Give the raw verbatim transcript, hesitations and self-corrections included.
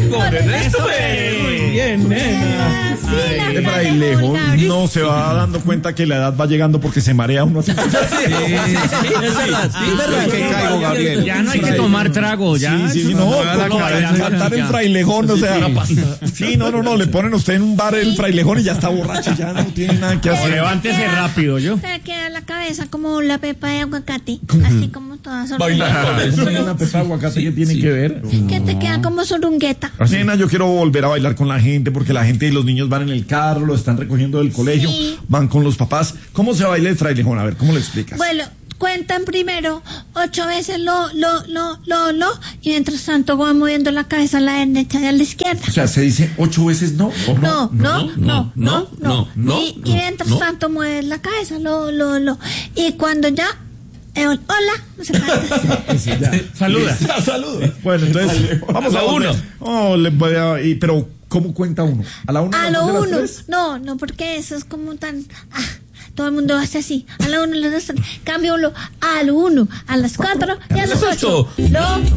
Con el resto, muy bien, nena. Sí, De frailejón no se va dando cuenta que la edad va llegando porque se marea uno así. Sí, sí, sí, es verdad, sí, es verdad. Es que caigo, Gabriel. Ya no hay que tomar trago, ya. Sí, sí, no, no, cantar en frailejón, o sea, sí, no, no, no, le ponen a usted en un bar el frailejón y ya está borracho, ya no tiene nada que hacer. Levántese rápido, yo. Te queda la cabeza como la pepa de aguacate, así como toda sorprendida. Eso es una pepa de aguacate que tiene que ver. Que te queda como sorungueta. Nena, yo quiero volver a bailar con la gente porque la gente y los niños van en el carro, lo están recogiendo del colegio, Sí. van con los papás. ¿Cómo se baila el frailejón? A ver, ¿cómo le explicas? Bueno, cuentan primero ocho veces lo, lo, lo, lo, lo, y mientras tanto van moviendo la cabeza a la derecha y a la izquierda. O sea, se dice ocho veces no. ¿O No, no, no, no, no. no, Y, y mientras tanto mueves la cabeza, lo, lo, lo. Y cuando ya, eh, hola, no se canta. Saluda. Ya, saluda. Bueno, entonces, vamos a, A la uno. uno. Oh, le voy a- y- pero, ¿cómo cuenta uno? ¿A la una? A las lo dos y las uno. tres? No, no, porque eso es como tan. Ah, todo el mundo hace así. A la uno, a las dos, cambio uno. A lo uno, a las cuatro y a las ocho. Exacto. Lo.